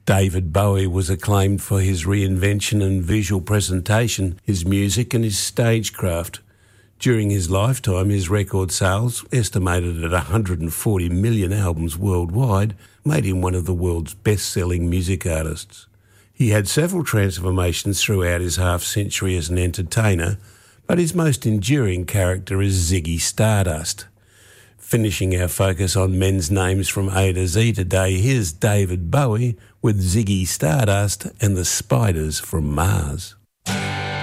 David Bowie was acclaimed for his reinvention and visual presentation, his music and his stagecraft. During his lifetime, his record sales, estimated at 140 million albums worldwide, made him one of the world's best-selling music artists. He had several transformations throughout his half-century as an entertainer, but his most enduring character is Ziggy Stardust. Finishing our focus on men's names from A to Z today, here's David Bowie with Ziggy Stardust and the Spiders from Mars.